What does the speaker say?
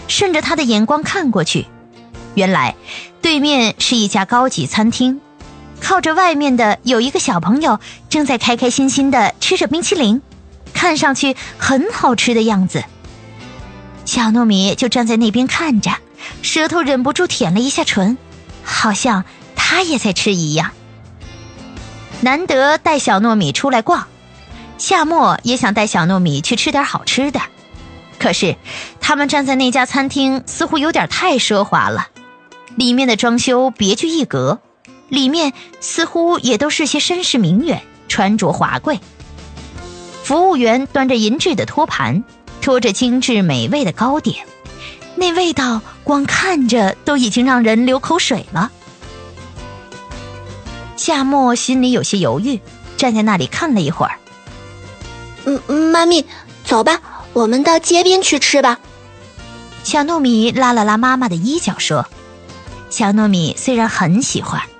顺着他的眼光看过去，原来对面是一家高级餐厅，靠着外面的有一个小朋友正在开开心心地吃着冰淇淋，看上去很好吃的样子。小糯米就站在那边看着，舌头忍不住舔了一下唇，好像他也在吃一样。难得带小糯米出来逛，夏末也想带小糯米去吃点好吃的，可是他们站在那家餐厅似乎有点太奢华了，里面的装修别具一格，里面似乎也都是些绅士名媛，穿着华贵。服务员端着银质的托盘，拖着精致美味的糕点，那味道光看着都已经让人流口水了。夏末心里有些犹豫，站在那里看了一会儿。 妈咪，走吧，我们到街边去吃吧。 小糯米拉了拉妈妈的衣角说。小糯米虽然很喜欢，